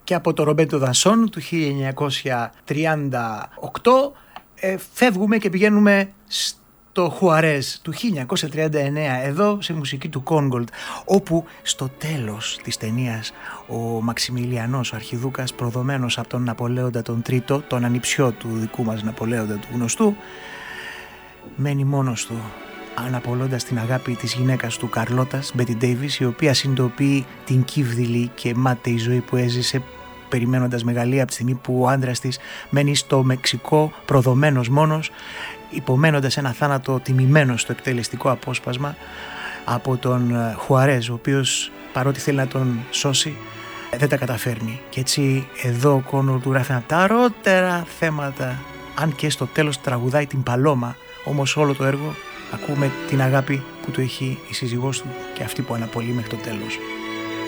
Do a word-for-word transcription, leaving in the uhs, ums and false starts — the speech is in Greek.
Και από το Ρομπέρτο Δανσόν του χίλια εννιακόσια τριάντα οκτώ ε, φεύγουμε και πηγαίνουμε στο Χουαρέζ του χίλια εννιακόσια τριάντα εννέα, εδώ σε μουσική του Κόνγκολτ, όπου στο τέλος της ταινίας ο Μαξιμιλιανός, ο αρχιδούκας, προδομένος από τον Ναπολέοντα τον Τρίτο, τον ανιψιό του δικού μας Ναπολέοντα του γνωστού, μένει μόνος του, αναπολώντας την αγάπη της γυναίκας του Καρλώτας, Μπέτι Ντέιβις, η οποία συνειδητοποιεί την κύβδηλη και μάταιη ζωή που έζησε, περιμένοντας μεγαλεία από τη στιγμή που ο άντρας της μένει στο Μεξικό προδομένος μόνος, υπομένοντας ένα θάνατο τιμημένο στο εκτελεστικό απόσπασμα από τον Χουαρέζ, ο οποίος παρότι θέλει να τον σώσει δεν τα καταφέρνει. Και έτσι εδώ ο Κόνολ του γράφει ένα από τα αρότερα θέματα, αν και στο τέλος τραγουδάει την Παλώμα, όμως όλο το έργο ακούμε την αγάπη που του έχει η σύζυγός του και αυτή που αναπολύει μέχρι το τέλος.